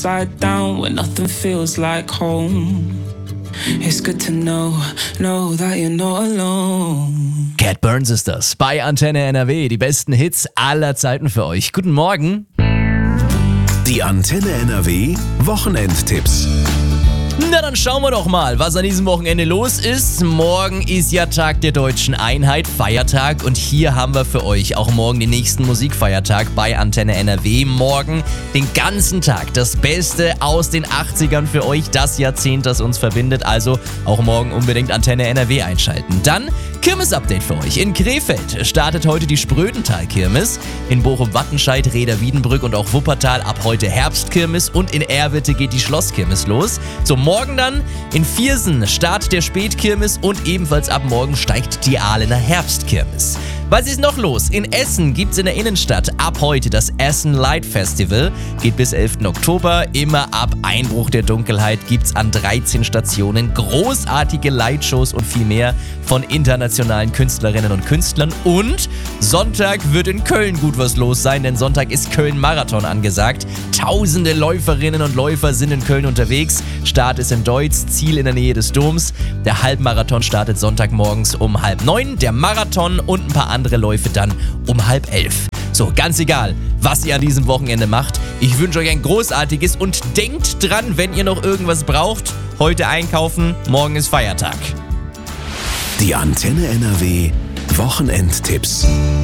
Side down when nothing feels like home. It's good to know that you're not alone. Cat Burns ist das. Bei Antenne NRW. Die besten Hits aller Zeiten für euch. Guten Morgen. Die Antenne NRW Wochenendtipps. Na, dann schauen wir doch mal, was an diesem Wochenende los ist. Morgen ist ja Tag der Deutschen Einheit, Feiertag. Und hier haben wir für euch auch morgen den nächsten Musikfeiertag bei Antenne NRW. Morgen den ganzen Tag das Beste aus den 80ern für euch, das Jahrzehnt, das uns verbindet. Also auch morgen unbedingt Antenne NRW einschalten. Dann Kirmes-Update für euch. In Krefeld startet heute die Sprödental-Kirmes. In Bochum-Wattenscheid, Rheda-Wiedenbrück und auch Wuppertal ab heute Herbstkirmes. Und in Erwitte geht die Schlosskirmes los. So, morgen dann in Viersen Start der Spätkirmes und ebenfalls ab morgen steigt die Ahlener Herbstkirmes. Was ist noch los? In Essen gibt's in der Innenstadt ab heute das Essen Light Festival. Geht bis 11. Oktober. Immer ab Einbruch der Dunkelheit gibt's an 13 Stationen großartige Lightshows und viel mehr von internationalen Künstlerinnen und Künstlern. Und Sonntag wird in Köln gut was los sein, denn Sonntag ist Köln-Marathon angesagt. Tausende Läuferinnen und Läufer sind in Köln unterwegs. Start ist in Deutz, Ziel in der Nähe des Doms. Der Halbmarathon startet Sonntagmorgens um 8:30. Der Marathon und ein paar andere Läufe dann um 10:30. So, ganz egal, was ihr an diesem Wochenende macht. Ich wünsche euch ein großartiges und denkt dran, wenn ihr noch irgendwas braucht, heute einkaufen, morgen ist Feiertag. Die Antenne NRW Wochenendtipps.